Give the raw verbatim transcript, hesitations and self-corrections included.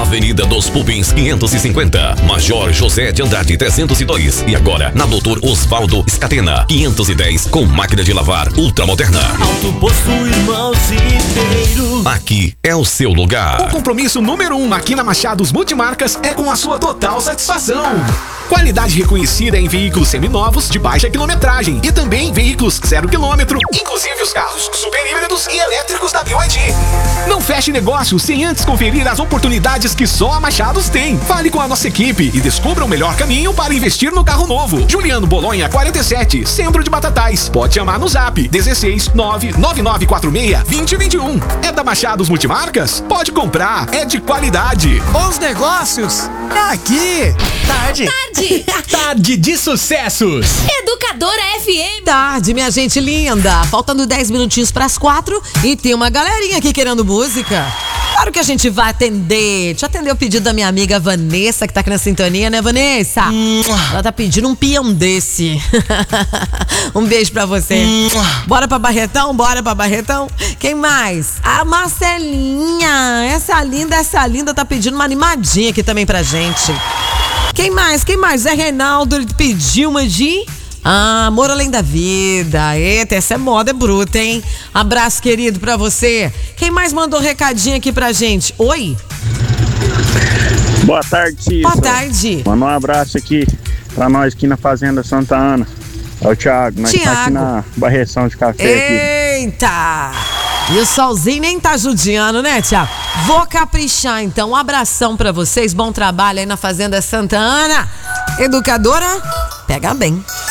Avenida dos Pupins quinhentos e cinquenta, Major José de Andrade trezentos e dois. E agora na Doutor Osvaldo Scatena quinhentos e dez, com máquina de lavar ultramoderna. Alto Posto Irmãos Inteiro. Aqui é o seu lugar. O compromisso número um aqui na Machados Multimarcas é com a sua total satisfação. Qualidade reconhecida em veículos seminovos de baixa quilometragem e também veículos zero quilômetro, inclusive os carros super híbridos e elétricos da B Y D. Não feche negócio sem antes conferir as oportunidades que só a Machados tem. Fale com a nossa equipe e descubra o melhor caminho para investir no carro novo. Juliano Bolonha quarenta e sete, Centro de Batatais. Pode chamar no zap dezesseis nove nove nove quatro seis dois zero dois um. É da Machados Multimarcas? Pode comprar, é de qualidade. Bons negócios é aqui. Tarde. Tarde. Tarde de sucessos. Educadora F M. Tarde, minha gente linda. Faltando dez minutinhos pras quatro e tem uma galerinha aqui querendo música. Claro que a gente vai atender. Deixa eu atender o pedido da minha amiga Vanessa, que tá aqui na sintonia, né, Vanessa? Ela tá pedindo um peão desse. Um beijo pra você. Bora pra Barretão? Bora pra Barretão? Quem mais? A Marcelinha. Essa linda, essa linda tá pedindo uma animadinha aqui também pra gente. Quem mais? Quem mais? Zé Reinaldo, ele pediu uma de... Ah, Amor Além da Vida. Eita, essa é moda, é bruta, hein? Abraço, querido, pra você. Quem mais mandou recadinho aqui pra gente? Oi? Boa tarde, Cissa. Boa tarde. Manda um abraço aqui pra nós aqui na Fazenda Santa Ana. É o Thiago, nós Thiago. tá aqui na barreção de café aqui. Eita! E o solzinho nem tá judiando, né, Thiago? Vou caprichar, então. Um abração pra vocês. Bom trabalho aí na Fazenda Santa Ana. Educadora, pega bem.